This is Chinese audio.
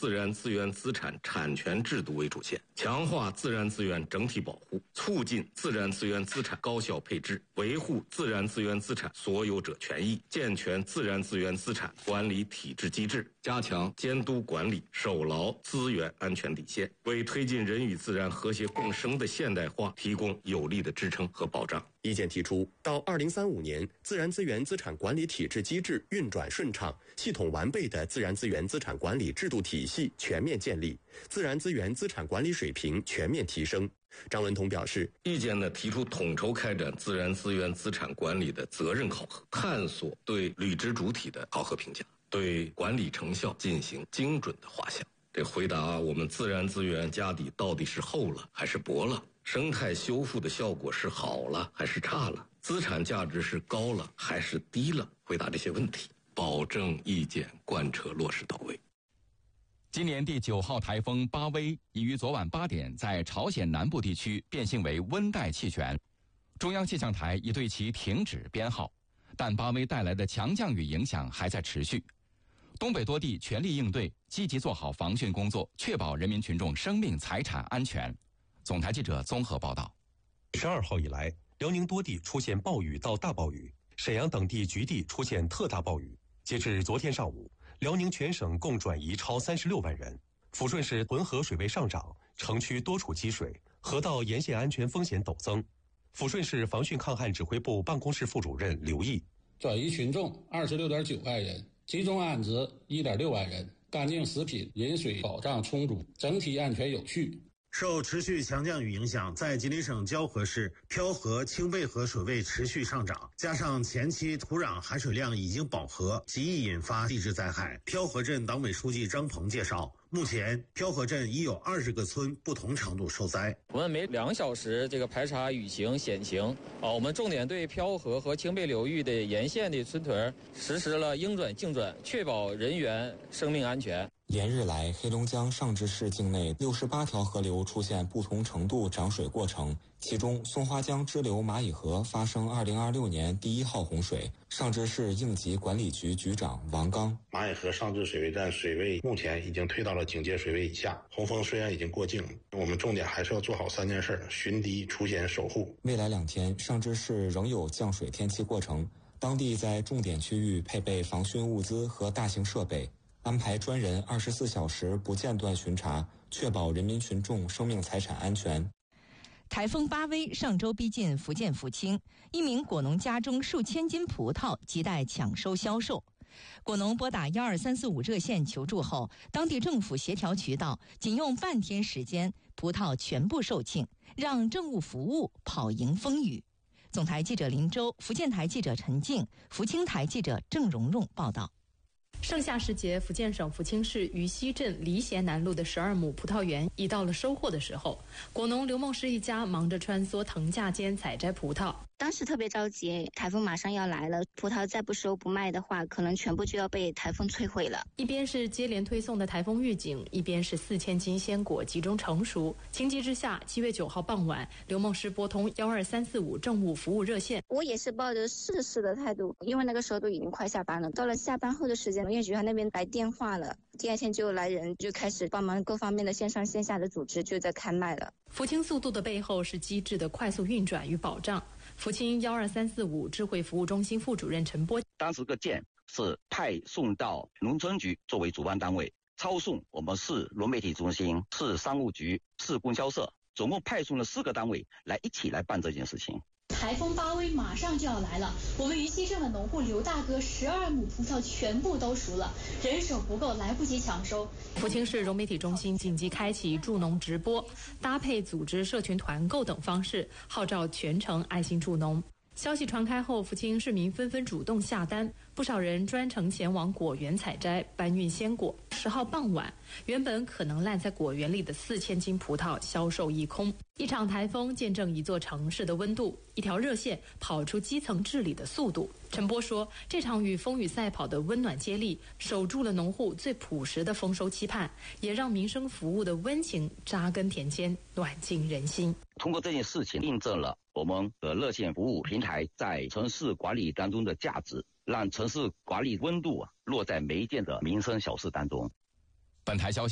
自然资源资产产权制度为主线，强化自然资源整体保护，促进自然资源资产高效配置，维护自然资源资产所有者权益，健全自然资源资产管理体制机制，加强监督管理，守牢资源安全底线，为推进人与自然和谐共生的现代化提供有力的支撑和保障。 意见提出，到2035年，自然资源资产管理体制机制运转顺畅，系统完备的自然资源资产管理制度体系全面建立，自然资源资产管理水平全面提升。张文通表示， 意见呢提出统筹开展自然资源资产管理的责任考核，探索对履职主体的考核评价，对管理成效进行精准的划项。这回答我们自然资源家底到底是厚了还是薄了，生态修复的效果是好了还是差了，资产价值是高了还是低了，回答这些问题，保证意见贯彻落实到位。 今年第9号台风巴威已于昨晚8点在朝鲜南部地区变性为温带气旋，中央气象台已对其停止编号，但巴威带来的强降雨影响还在持续。东北多地全力应对，积极做好防汛工作，确保人民群众生命财产安全。总台记者综合报道。 12号以来，辽宁多地出现暴雨到大暴雨，沈阳等地局地出现特大暴雨。截至昨天上午，辽宁全省共转移超36万人。抚顺市浑河水位上涨，城区多处积水，河道沿线安全风险陡增。抚顺市防汛抗旱指挥部办公室副主任刘毅， 转移群众26.9万人，集中安置1.6万人，干净食品、饮水保障充足，整体安全有序。 受持续强降雨影响，在吉林省蛟河市漂河、清背河水位持续上涨，加上前期土壤含水量已经饱和，极易引发地质灾害。漂河镇党委书记张鹏介绍，目前漂河镇已有20个村不同程度受灾。 我们每2小时排查雨情险情我们重点对漂河和清背流域的沿线的村屯实施了应转径转，确保人员生命安全。 连日来，黑龙江尚志市境内68条河流出现不同程度涨水过程，其中松花江支流蚂蚁河发生2026年第1号洪水。尚志市应急管理局局长王刚， 蚂蚁河尚志水位站水位目前已经退到了警戒水位以下，洪峰虽然已经过境，我们重点还是要做好3件事：巡堤、除险、守护。 未来2天，尚志市仍有降水天气过程，当地在重点区域配备防汛物资和大型设备，安排专人24小时不间断巡查，确保人民群众生命财产安全。 台风巴威上周逼近福建福清，一名果农家中数千斤葡萄亟待抢收销售。果农拨打12345热线求助后，当地政府协调渠道，仅用半天时间，葡萄全部售罄，让政务服务跑赢风雨。总台记者林周，福建台记者陈静，福清台记者郑蓉蓉报道。 盛夏时节，福建省福清市渝西镇黎贤南路的12亩葡萄园已到了收获的时候。果农刘梦诗一家忙着穿梭藤架间采摘葡萄。 当时特别着急，台风马上要来了，葡萄再不收不卖的话，可能全部就要被台风摧毁了。 一边是接连推送的台风预警，一边是4000斤鲜果集中成熟。情急之下，7月9号傍晚，刘梦诗拨通12345政务服务热线。 我也是抱着试的态度，因为那个时候都已经快下班了。到了下班后的时间，因为局那边来电话了，第2天就来人，就开始帮忙各方面的线上线下的组织，就在开卖了。 福清速度的背后是机制的快速运转与保障。福清12345智慧服务中心副主任陈波， 当时个件是派送到农村局作为主办单位，抄送我们市融媒体中心、市商务局、市供销社，总共派送了4个单位来一起来办这件事情。 台风巴威马上就要来了，我们渝西镇的农户刘大哥12亩葡萄全部都熟了，人手不够，来不及抢收。 福清市融媒体中心紧急开启助农直播，搭配组织社群团购等方式，号召全城爱心助农。消息传开后，福清市民纷纷主动下单，不少人专程前往果园采摘，搬运鲜果。10号傍晚，原本可能烂在果园里的4000斤葡萄销售一空。一场台风见证一座城市的温度，一条热线跑出基层治理的速度。陈波说，这场与风雨赛跑的温暖接力，守住了农户最朴实的丰收期盼，也让民生服务的温情扎根田间，暖进人心。 通过这件事情，印证了我们的热线服务平台在城市管理当中的价值，让城市管理温度落在每一件的民生小事当中。 本台消息。